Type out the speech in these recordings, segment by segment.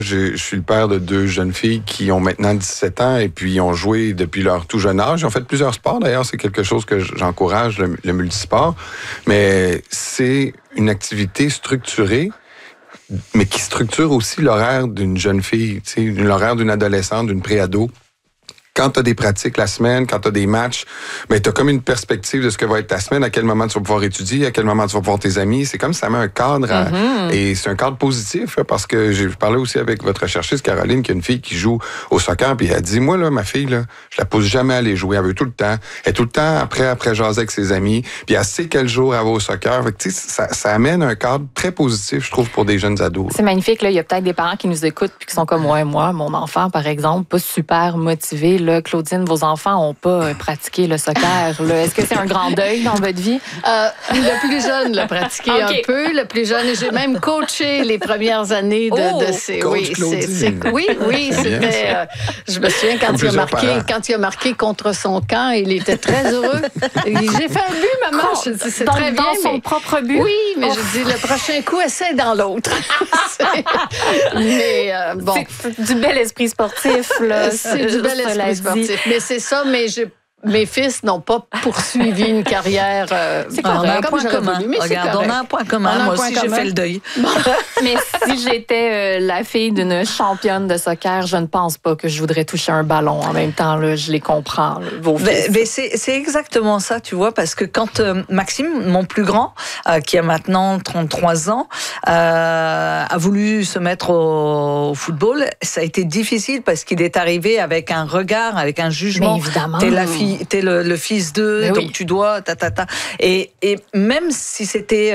Je suis le père de 2 jeunes filles qui ont maintenant 17 ans et puis ont joué depuis leur tout jeune âge. Ils ont fait plusieurs sports, d'ailleurs. C'est quelque chose que j'encourage, le multisport. Mais c'est une activité structurée, mais qui structure aussi l'horaire d'une jeune fille, l'horaire d'une adolescente, d'une préado. Quand tu as des pratiques la semaine, quand tu as des matchs, tu as comme une perspective de ce que va être ta semaine, à quel moment tu vas pouvoir étudier, à quel moment tu vas pouvoir tes amis. C'est comme si ça met un cadre et c'est un cadre positif parce que j'ai parlé aussi avec votre recherchiste Caroline, qui est une fille qui joue au soccer, puis elle dit, moi, là, ma fille, là, je la pousse jamais à aller jouer. Elle veut tout le temps. Elle est tout le temps après jaser avec ses amis, puis elle sait quel jour elle va au soccer. Fait que, ça amène un cadre très positif, je trouve, pour des jeunes ados. C'est magnifique. Là. Il y a peut-être des parents qui nous écoutent puis qui sont comme moi, mon enfant, par exemple, pas super motivé. Là, Claudine, vos enfants n'ont pas pratiqué le soccer. Là. Est-ce que c'est un grand deuil dans votre vie? Le plus jeune l'a pratiqué un peu. Le plus jeune, j'ai même coaché les premières années de ces... Coach Oui, c'était... je me souviens quand il a marqué contre son camp, il était très heureux. J'ai fait un but, maman. Je dis, c'est très bien. Dans son propre but? Oui, mais je dis, le prochain coup, essaie dans l'autre. Mais bon... C'est du bel esprit sportif, là. C'est du bel esprit sportif. Mais c'est ça, mais mes fils n'ont pas poursuivi une carrière. C'est correct. On a un point commun. Regarde, on a un point commun. Moi aussi, j'ai fait le deuil. Mais si j'étais la fille d'une championne de soccer, je ne pense pas que je voudrais toucher un ballon. En même temps, là, je les comprends, là, vos fils. Mais c'est exactement ça, tu vois, parce que quand Maxime, mon plus grand, qui a maintenant 33 ans, a voulu se mettre au football, ça a été difficile parce qu'il est arrivé avec un regard, avec un jugement. Mais évidemment. T'es la fille. T'es le fils d'eux, donc tu dois Et même si c'était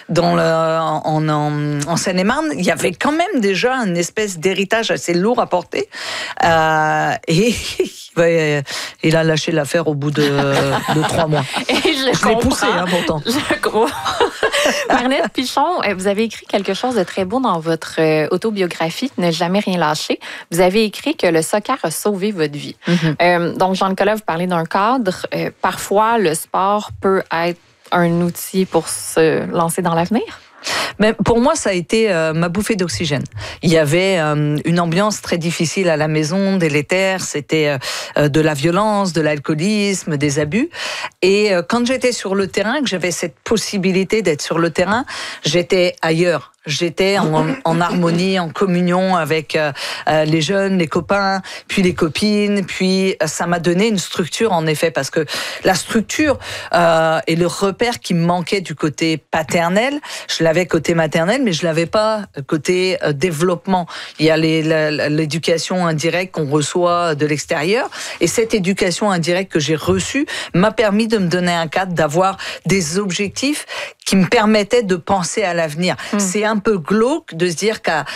en Seine-et-Marne, il y avait quand même déjà une espèce d'héritage assez lourd à porter. Et il a lâché l'affaire au bout de 3 mois. Et je l'ai poussé, pourtant. Marlette Pichon, vous avez écrit quelque chose de très beau dans votre autobiographie, Ne jamais rien lâcher. Vous avez écrit que le soccer a sauvé votre vie. Donc, Jean-Nicolas, vous parlez d'un cadre. Parfois, le sport peut être un outil pour se lancer dans l'avenir? Mais pour moi, ça a été ma bouffée d'oxygène. Il y avait une ambiance très difficile à la maison, délétère. C'était de la violence, de l'alcoolisme, des abus. Et quand j'étais sur le terrain, que j'avais cette possibilité d'être sur le terrain, j'étais ailleurs. J'étais en harmonie, en communion avec les jeunes, les copains, puis les copines, puis ça m'a donné une structure en effet, parce que la structure et le repère qui me manquait du côté paternel, je l'avais côté maternel, mais je l'avais pas côté développement. Il y a l'éducation indirecte qu'on reçoit de l'extérieur, et cette éducation indirecte que j'ai reçue m'a permis de me donner un cadre, d'avoir des objectifs qui me permettaient de penser à l'avenir. C'est un peu glauque de se dire qu'à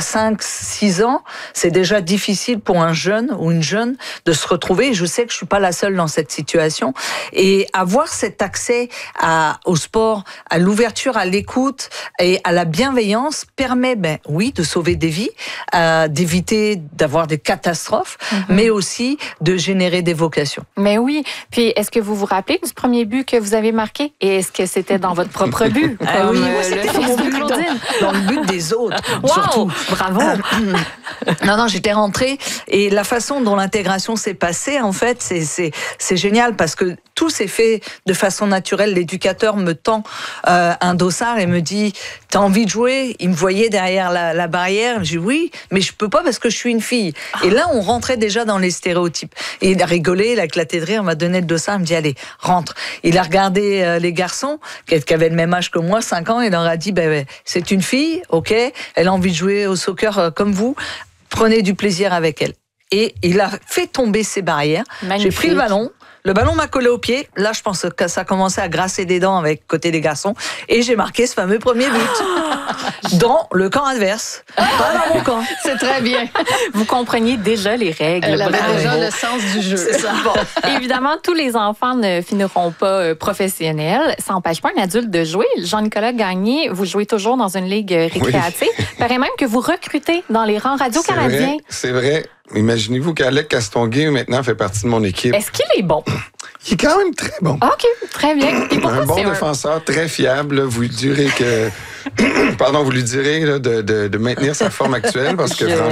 5-6 ans, c'est déjà difficile pour un jeune ou une jeune de se retrouver. Et je sais que je suis pas la seule dans cette situation. Et avoir cet accès au sport, à l'ouverture, à l'écoute et à la bienveillance permet, de sauver des vies, d'éviter d'avoir des catastrophes, mais aussi de générer des vocations. Mais oui. Puis, est-ce que vous vous rappelez du premier but que vous avez marqué? Et est-ce que c'était dans votre propre but? Oui, c'était dans mon but, dans le but des autres. Wow, surtout. Bravo! Non, j'étais rentrée et la façon dont l'intégration s'est passée, en fait, c'est génial parce que tout s'est fait de façon naturelle. L'éducateur me tend un dossard et me dit « T'as envie de jouer ?» Il me voyait derrière la barrière. Je dis « Oui, mais je peux pas parce que je suis une fille. » Et là, on rentrait déjà dans les stéréotypes. Et il a rigolé, il a éclaté de rire, m'a donné le dossard, il me dit « Allez, rentre. » Il a regardé les garçons qui avaient le même âge que moi, 5 ans, et il leur a dit c'est une fille, ok, elle a envie de jouer au soccer comme vous, prenez du plaisir avec elle. Et il a fait tomber ses barrières. Magnifique. J'ai pris le ballon m'a collé au pied. Là, je pense que ça a commencé à grasser des dents avec côté des garçons. Et j'ai marqué ce fameux premier but dans le camp adverse. Pas dans mon camp. C'est très bien. Vous compreniez déjà les règles. Elle avait déjà le sens du jeu. C'est ça. Bon, évidemment, tous les enfants ne finiront pas professionnels. Ça n'empêche pas un adulte de jouer. Jean-Nicolas Gagné, vous jouez toujours dans une ligue récréative. Oui. Paraît même que vous recrutez dans les rangs radio-canadiens. C'est vrai. Imaginez-vous qu'Alec Castonguay, maintenant, fait partie de mon équipe. Est-ce qu'il est bon? Il est quand même très bon. OK, très bien. Et un bon défenseur, très fiable. Vous direz que Pardon, vous lui direz là, de maintenir sa forme actuelle parce que